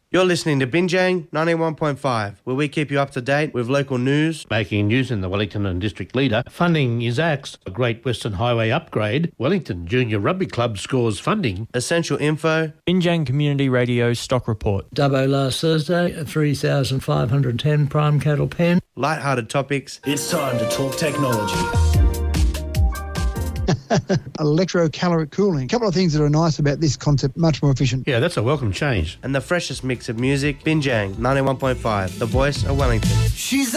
You're listening to Binjang 91.5, where we keep you up to date with local news. Making news in the Wellington and District Leader. Funding is axed. A Great Western Highway upgrade. Wellington Junior Rugby Club scores funding. Essential info. Binjang Community Radio stock report. Dubbo last Thursday at 3,510 prime cattle pen. Lighthearted topics. It's time to talk technology. Electrocaloric cooling. A couple of things that are nice about this concept, much more efficient. Yeah, that's a welcome change. And the freshest mix of music. Binjang 91.5, the voice of Wellington. She's